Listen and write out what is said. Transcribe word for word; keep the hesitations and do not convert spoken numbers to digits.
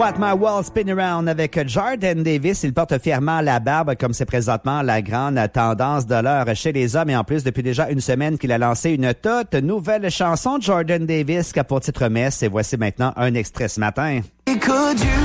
droite, My World Spin Around avec Jordan Davis. Il porte fièrement la barbe comme c'est présentement la grande tendance de l'heure chez les hommes. Et en plus, depuis déjà une semaine qu'il a lancé une toute nouvelle chanson de Jordan Davis qui a pour titre Mess. Et voici maintenant un extrait ce matin.